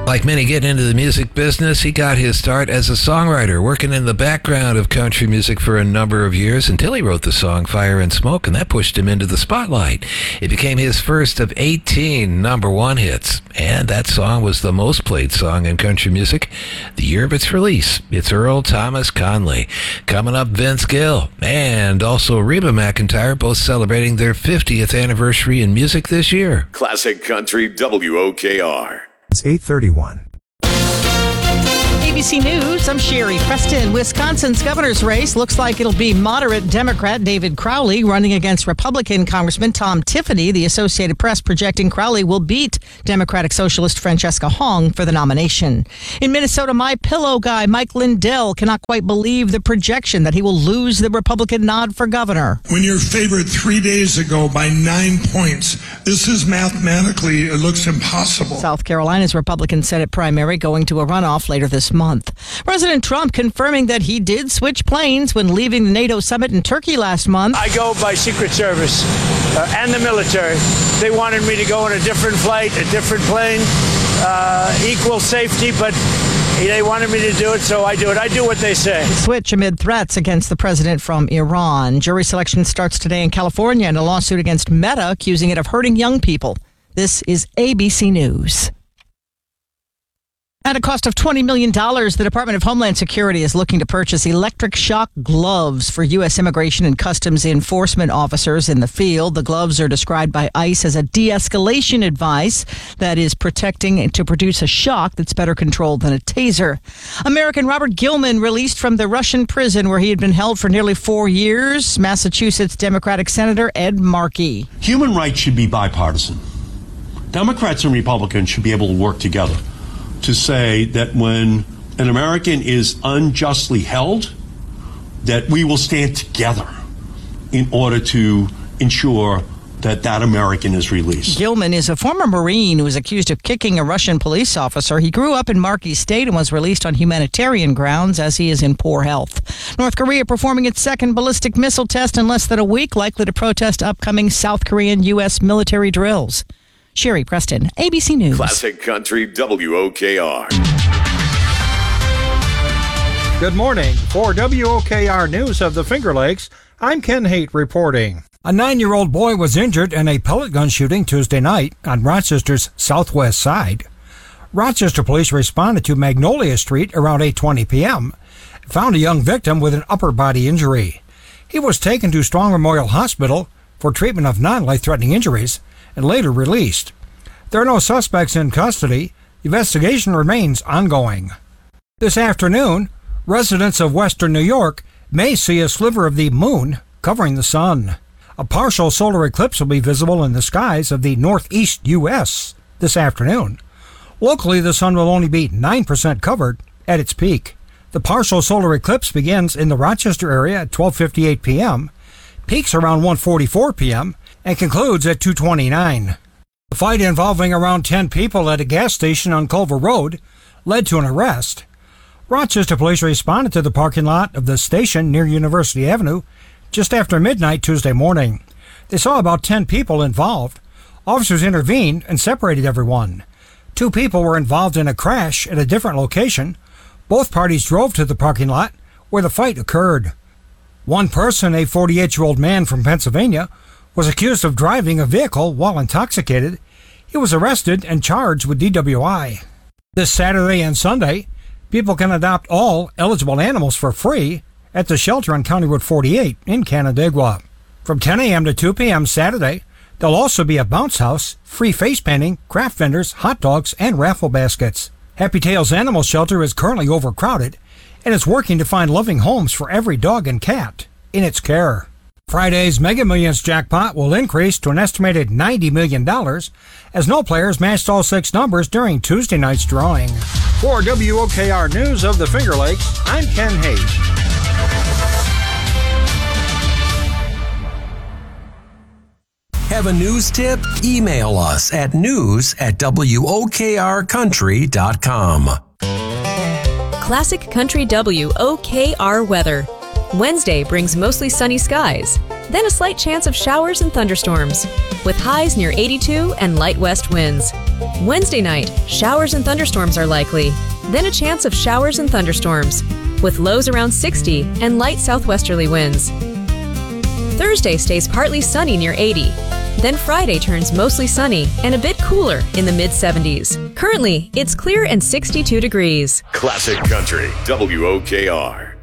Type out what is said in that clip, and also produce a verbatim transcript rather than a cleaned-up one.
Like many getting into the music business, he got his start as a songwriter, working in the background of country music for a number of years until he wrote the song Fire and Smoke, and that pushed him into the spotlight. It became his first of eighteen number one hits, and that song was the most played song in country music the year of its release. It's Earl Thomas Conley. Coming up, Vince Gill and also Reba McEntire, both celebrating their fiftieth anniversary in music this year. Classic Country W O K R. It's eight thirty-one. A B C News, I'm Sherry Preston. Wisconsin's governor's race looks like it'll be moderate Democrat David Crowley running against Republican Congressman Tom Tiffany. The Associated Press projecting Crowley will beat Democratic Socialist Francesca Hong for the nomination. In Minnesota, My Pillow guy Mike Lindell cannot quite believe the projection that he will lose the Republican nod for governor. When you're favored three days ago by nine points, this is mathematically, it looks impossible. South Carolina's Republican Senate primary going to a runoff later this month. President Trump confirming that he did switch planes when leaving the NATO summit in Turkey last month. I go by Secret Service uh, and the military. They wanted me to go on a different flight, a different plane, uh, equal safety, but they wanted me to do it, so I do it. I do what they say. Switch amid threats against the president from Iran. Jury selection starts today in California in a lawsuit against Meta, accusing it of hurting young people. This is A B C News. At a cost of twenty million dollars, the Department of Homeland Security is looking to purchase electric shock gloves for U S Immigration and Customs Enforcement officers in the field. The gloves are described by ICE as a de-escalation device that is protecting to produce a shock that's better controlled than a taser. American Robert Gilman released from the Russian prison where he had been held for nearly four years. Massachusetts Democratic Senator Ed Markey. Human rights should be bipartisan. Democrats and Republicans should be able to work together to say that when an American is unjustly held, that we will stand together in order to ensure that that American is released. Gilman is a former Marine who was accused of kicking a Russian police officer. He grew up in Markey State and was released on humanitarian grounds as he is in poor health. North Korea performing its second ballistic missile test in less than a week, likely to protest upcoming South Korean U S military drills. Sherry Preston, A B C News. Classic Country W O K R. Good morning. For W O K R News of the Finger Lakes, I'm Ken Haight reporting. A nine-year-old boy was injured in a pellet gun shooting Tuesday night on Rochester's southwest side. Rochester police responded to Magnolia Street around eight twenty p.m. and found a young victim with an upper body injury. He was taken to Strong Memorial Hospital for treatment of non-life-threatening injuries and later released. There are no suspects in custody. The investigation remains ongoing. This afternoon, residents of western New York may see a sliver of the moon covering the sun. A partial solar eclipse will be visible in the skies of the northeast U S this afternoon. Locally, the sun will only be nine percent covered at its peak. The partial solar eclipse begins in the Rochester area at twelve fifty-eight p.m., peaks around one forty-four p.m., and concludes at two twenty-nine. The fight involving around ten people at a gas station on Culver Road led to an arrest. Rochester police responded to the parking lot of the station near University Avenue just after midnight Tuesday morning. They saw about ten people involved. Officers intervened and separated everyone. Two people were involved in a crash at a different location. Both parties drove to the parking lot where the fight occurred. One person, a forty-eight-year-old man from Pennsylvania, was accused of driving a vehicle while intoxicated. He was arrested and charged with D W I. This Saturday and Sunday, people can adopt all eligible animals for free at the shelter on County Road forty-eight in Canandaigua. From ten a.m. to two p.m. Saturday, there'll also be a bounce house, free face painting, craft vendors, hot dogs, and raffle baskets. Happy Tales Animal Shelter is currently overcrowded and is working to find loving homes for every dog and cat in its care. Friday's Mega Millions jackpot will increase to an estimated ninety million dollars as no players matched all six numbers during Tuesday night's drawing. For W O K R News of the Finger Lakes, I'm Ken Haight. Have a news tip? Email us at news at W O K R country dot com. Classic Country W O K R weather. Wednesday brings mostly sunny skies, then a slight chance of showers and thunderstorms, with highs near eighty-two and light west winds. Wednesday night, showers and thunderstorms are likely, then a chance of showers and thunderstorms, with lows around sixty and light southwesterly winds. Thursday stays partly sunny near eighty. Then Friday turns mostly sunny and a bit cooler in the mid seventies. Currently, it's clear and sixty-two degrees. Classic Country, W O K R.